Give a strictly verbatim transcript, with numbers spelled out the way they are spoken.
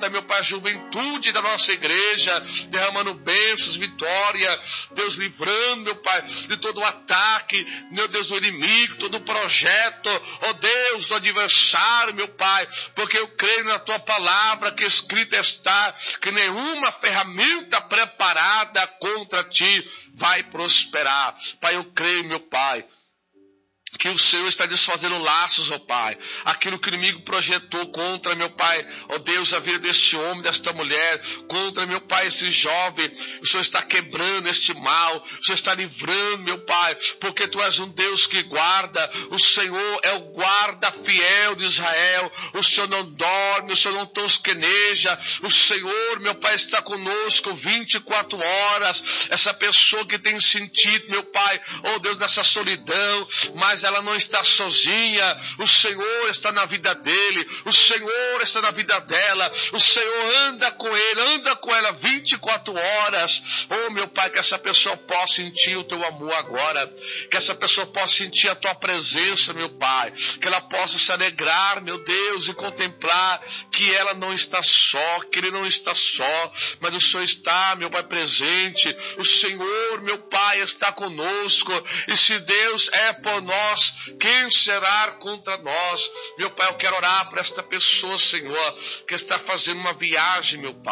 contra, meu Pai, a juventude da nossa igreja, derramando bênçãos, vitória, Deus, livrando, meu Pai, de todo o ataque, meu Deus, do inimigo, todo o projeto, ó Deus, do adversário, meu Pai, porque eu creio na Tua palavra, que escrita está, que nenhuma ferramenta preparada contra Ti vai prosperar. Pai, eu creio, meu Pai, que o Senhor está desfazendo laços, ó Pai. Aquilo que o inimigo projetou contra, meu Pai, ó Deus, a vida deste homem, desta mulher, contra, meu Pai, esse jovem. O Senhor está quebrando este mal. O Senhor está livrando, meu Pai, porque Tu és um Deus que guarda. O Senhor é o guarda fiel de Israel. O Senhor não dorme, o Senhor não tosqueneja. O Senhor, meu Pai, está conosco vinte e quatro horas. Essa pessoa que tem sentido, meu Pai, ó Deus, nessa solidão, mas ela não está sozinha. O Senhor está na vida dele, o Senhor está na vida dela, o Senhor anda com ele, anda com ela vinte e quatro horas. Oh, meu Pai, que essa pessoa possa sentir o Teu amor agora, que essa pessoa possa sentir a Tua presença, meu Pai, que ela possa se alegrar, meu Deus, e contemplar que ela não está só, que ele não está só, mas o Senhor está, meu Pai, presente. O Senhor, meu Pai, está conosco, e se Deus é por nós, quem será contra nós? Meu Pai, eu quero orar para esta pessoa, Senhor, que está fazendo uma viagem, meu Pai.